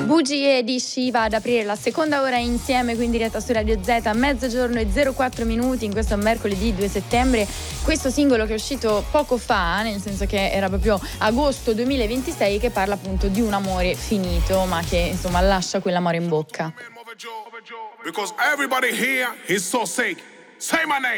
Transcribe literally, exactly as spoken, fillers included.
Bugie di Shiva ad aprire la seconda ora insieme, quindi diretta su Radio Z a mezzogiorno e zero quattro minuti in questo mercoledì due settembre. Questo singolo che è uscito poco fa, nel senso che era proprio agosto duemilaventisei, che parla appunto di un amore finito, ma che insomma lascia quell'amore in bocca. Because everybody here is so sick. Say my name.